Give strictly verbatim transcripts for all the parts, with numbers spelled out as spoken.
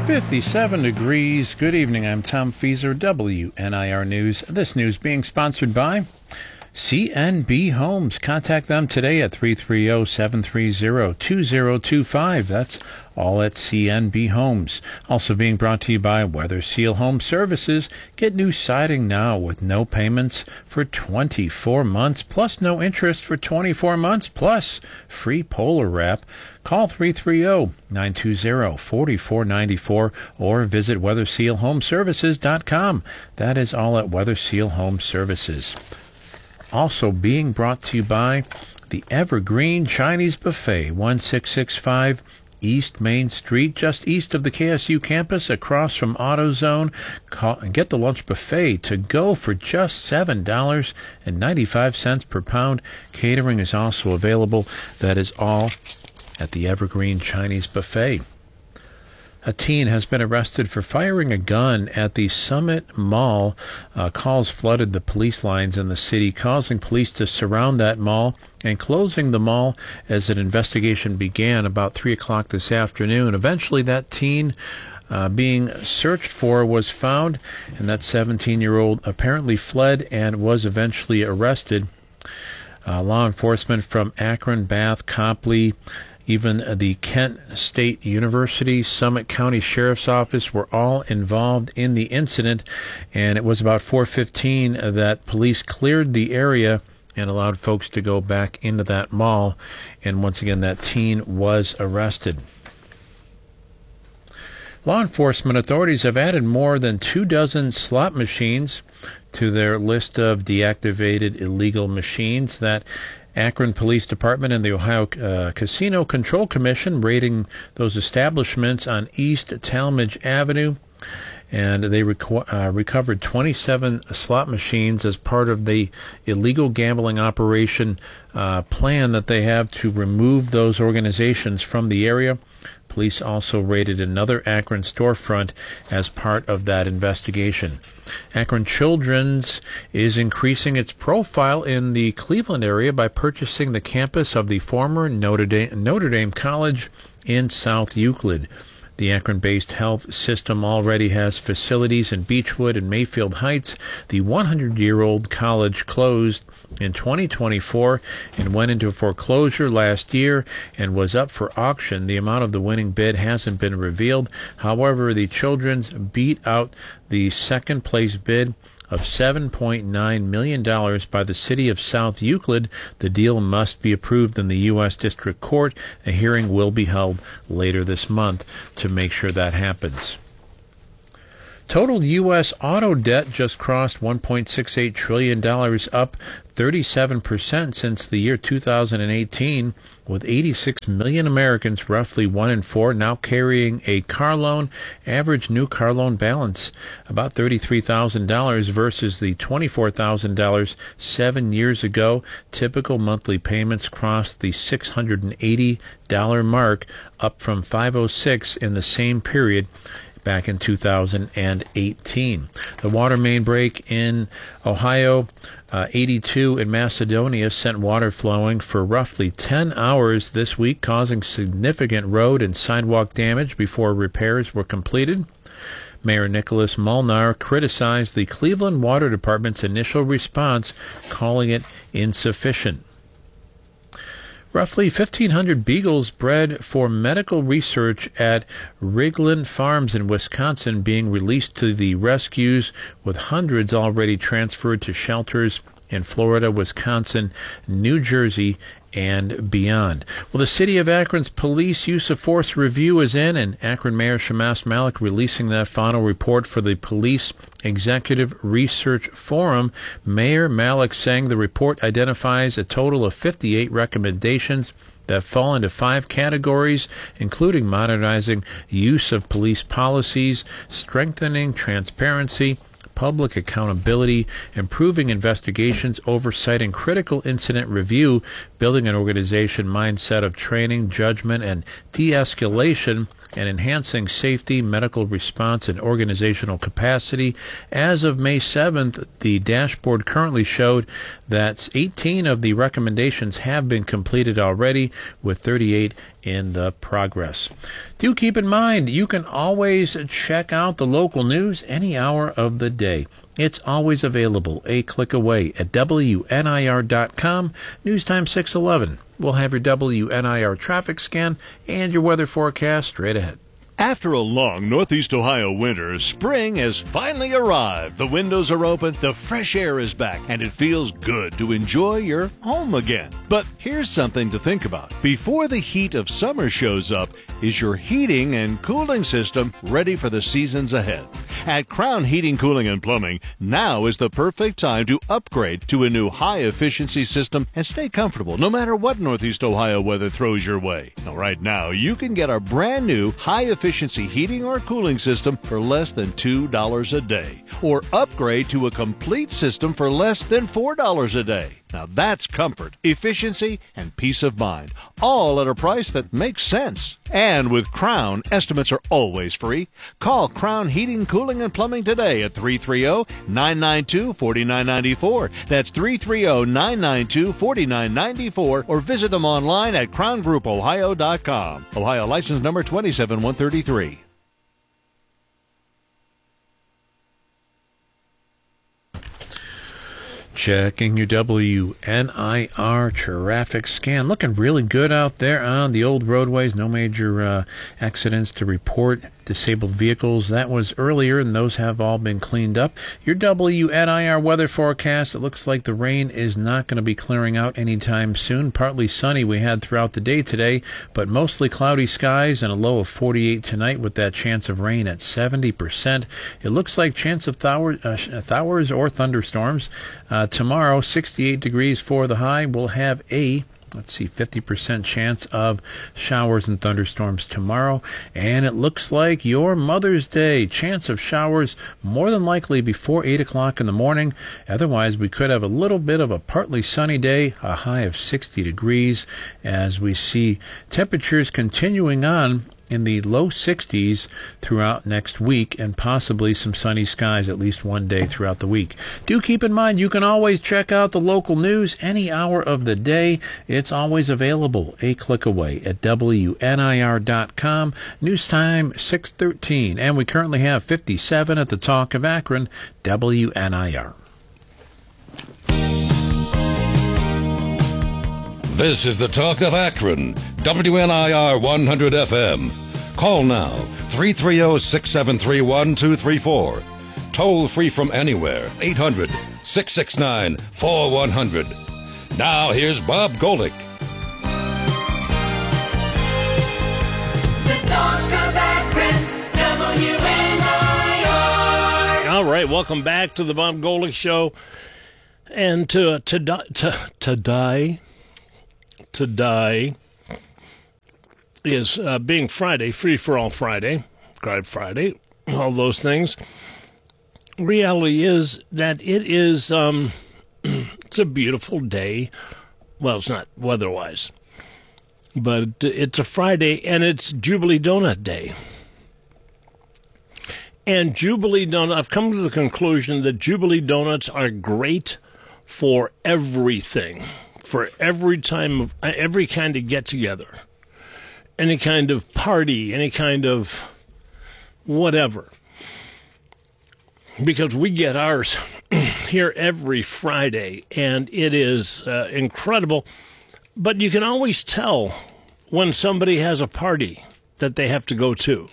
fifty-seven degrees. Good evening. I'm Tom Fieser, W N I R News. This news being sponsored by C N B Homes. Contact them today at three three zero, seven three zero, two zero two five. That's all at C N B Homes. Also being brought to you by Weather Seal Home Services. Get new siding now with no payments for twenty-four months, plus no interest for twenty-four months, plus free Polar Wrap. Call three three zero, nine two zero, four four nine four or visit weather seal home services dot com. That is all at Weather Seal Home Services. Also being brought to you by the Evergreen Chinese Buffet, one six six five East Main Street, just east of the K S U campus, across from AutoZone. Call and get the lunch buffet to go for just seven dollars and ninety-five cents per pound. Catering is also available. That is all at the Evergreen Chinese Buffet. A teen has been arrested for firing a gun at the Summit Mall. Uh, calls flooded the police lines in the city, causing police to surround that mall and closing the mall as an investigation began about three o'clock this afternoon. Eventually, that teen uh, being searched for was found, and that seventeen-year-old apparently fled and was eventually arrested. Uh, law enforcement from Akron, Bath, Copley, even the Kent State University, Summit County Sheriff's Office were all involved in the incident, and it was about four fifteen that police cleared the area and allowed folks to go back into that mall, and once again that teen was arrested. Law enforcement authorities have added more than two dozen slot machines to their list of deactivated illegal machines. That Akron Police Department and the Ohio uh, Casino Control Commission raiding those establishments on East Talmadge Avenue, and they reco- uh, recovered twenty-seven slot machines as part of the illegal gambling operation uh, plan that they have to remove those organizations from the area. Police also raided another Akron storefront as part of that investigation. Akron Children's is increasing its profile in the Cleveland area by purchasing the campus of the former Notre Dame, Notre Dame College in South Euclid. The Akron-based health system already has facilities in Beechwood and Mayfield Heights. The one hundred year old college closed in twenty twenty-four and went into foreclosure last year and was up for auction. The amount of the winning bid hasn't been revealed. However, the Children's beat out the second-place bid of seven point nine million dollars by the city of South Euclid. The deal must be approved in the U S District Court. A hearing will be held later this month to make sure that happens. Total U S auto debt just crossed one point six eight trillion dollars, up thirty-seven percent since the year two thousand eighteen, with eighty-six million Americans, roughly one in four, now carrying a car loan. Average new car loan balance about thirty-three thousand dollars versus the twenty-four thousand dollars seven years ago. Typical monthly payments crossed the six hundred eighty dollars mark, up from five hundred six dollars in the same period back in two thousand eighteen. The water main break in Ohio, uh, eighty-two in Macedonia, sent water flowing for roughly ten hours this week, causing significant road and sidewalk damage before repairs were completed. Mayor Nicholas Molnar criticized the Cleveland Water Department's initial response, calling it insufficient. Roughly fifteen hundred beagles bred for medical research at Rigland Farms in Wisconsin being released to the rescues, with hundreds already transferred to shelters in Florida, Wisconsin, New Jersey, and beyond. Well, the City of Akron's police use of force review is in, and Akron Mayor Shammas Malik releasing that final report for the Police Executive Research Forum. Mayor Malik saying the report identifies a total of fifty-eight recommendations that fall into five categories, including modernizing use of police policies, strengthening transparency, public accountability, improving investigations, oversight, and critical incident review, building an organization mindset of training, judgment, and de-escalation, and enhancing safety, medical response, and organizational capacity. As of May seventh, the dashboard currently showed that eighteen of the recommendations have been completed already, with thirty-eight in the progress. Do keep in mind, you can always check out the local news any hour of the day. It's always available a click away at W N I R dot com. News time six eleven. We'll have your W N I R traffic scan and your weather forecast straight ahead. After a long Northeast Ohio winter, spring has finally arrived. The windows are open, the fresh air is back, and it feels good to enjoy your home again. But here's something to think about. Before the heat of summer shows up, is your heating and cooling system ready for the seasons ahead? At Crown Heating, Cooling, and Plumbing, now is the perfect time to upgrade to a new high-efficiency system and stay comfortable no matter what Northeast Ohio weather throws your way. Now, right now, you can get a brand new high-efficiency heating or cooling system for less than two dollars a day, or upgrade to a complete system for less than four dollars a day. Now that's comfort, efficiency, and peace of mind, all at a price that makes sense. And with Crown, estimates are always free. Call Crown Heating, Cooling, and Plumbing today at three three zero, nine nine two, four nine nine four. That's three three zero, nine nine two, four nine nine four, or visit them online at crown group ohio dot com. Ohio license number two seven one three three. Checking your W N I R traffic scan. Looking really good out there on the old roadways. No major uh, accidents to report. Disabled vehicles, that was earlier, and those have all been cleaned up. Your W N I R weather forecast, it looks like the rain is not going to be clearing out anytime soon. Partly sunny we had throughout the day today, but mostly cloudy skies and a low of forty-eight tonight with that chance of rain at seventy percent. It looks like chance of thowers, uh, thowers or thunderstorms. Uh, tomorrow, sixty-eight degrees for the high. We'll have a Let's see, fifty percent chance of showers and thunderstorms tomorrow. And it looks like your Mother's Day, chance of showers more than likely before eight o'clock in the morning. Otherwise, we could have a little bit of a partly sunny day, a high of sixty degrees, as we see temperatures continuing on in the low sixties throughout next week, and possibly some sunny skies at least one day throughout the week. Do keep in mind, you can always check out the local news any hour of the day. It's always available a click away at W N I R dot com. News time six thirteen, and we currently have fifty-seven at the Talk of Akron, W N I R. This is the Talk of Akron, W N I R one hundred F M. Call now, three three zero, six seven three, one two three four. Toll free from anywhere, eight hundred, six six nine, four one zero zero. Now here's Bob Golick. The Talk of Akron, W N I R. All right, welcome back to the Bob Golick Show. And to, to, to, to die... today is uh, being Friday, Free for All Friday, Drive Friday, all those things. Reality is that it is, um, it's a beautiful day. Well, it's not weather-wise, but it's a Friday, and it's Jubilee Donut Day. And Jubilee Donut, I've come to the conclusion that Jubilee Donuts are great for everything. For every time of every kind of get together, any kind of party, any kind of whatever. Because we get ours here every Friday, and it is uh, incredible. But you can always tell when somebody has a party that they have to go to.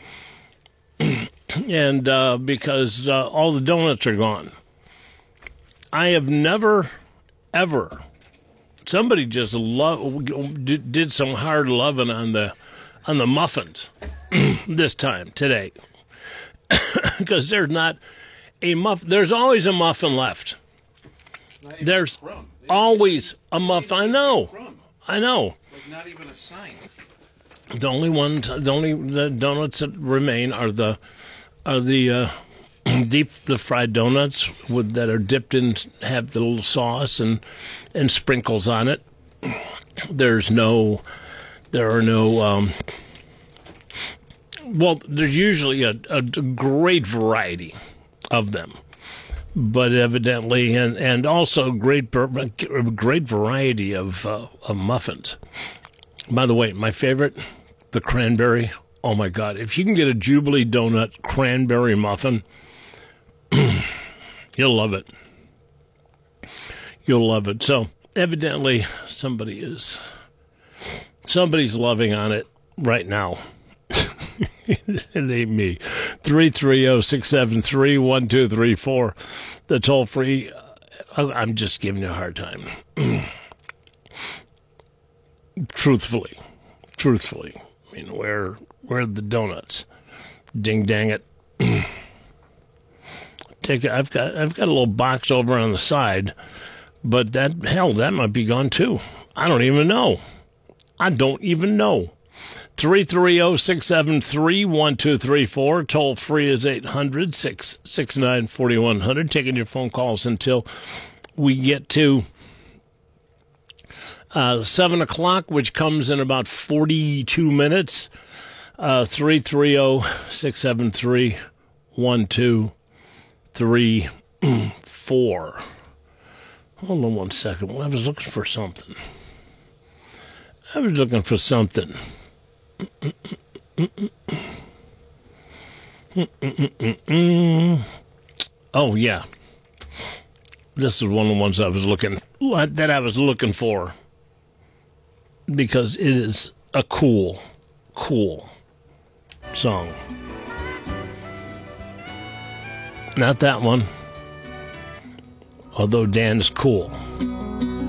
and uh, because uh, all the donuts are gone. I have never, ever... Somebody just love, did some hard loving on the on the muffins this time, today. Because there's not a muff. There's always a muffin left. There's always a muffin. I know. I know. Like not even a sign. The only ones, the only the donuts that remain are the are the uh, deep the fried donuts with that are dipped in, have the little sauce and and sprinkles on it. There's no, there are no. Um, well, there's usually a, a great variety of them, but evidently, and and also great great variety of uh, of muffins. By the way, my favorite, the cranberry. Oh, my God. If you can get a Jubilee Donut cranberry muffin, you'll love it. You'll love it. So, evidently, somebody is, somebody's loving on it right now. It ain't me. three three zero, six seven three, one two three four. The toll free. I'm just giving you a hard time. Truthfully. Truthfully. I mean, where, where are the donuts? Ding dang it. Take it. I've got, I've got a little box over on the side, but that, hell, that might be gone too. I don't even know. I don't even know. three three zero, six seven three, one two three four. Toll free is eight hundred, six six nine, four one zero zero. Taking your phone calls until we get to uh, seven o'clock, which comes in about forty-two minutes. Uh, three three zero, six seven three, one two three four. Hold on one second. I was looking for something. I was looking for something. Oh yeah, this is one of the ones I was looking that I was looking for because it is a cool, cool song. Not that one, although Dan is cool.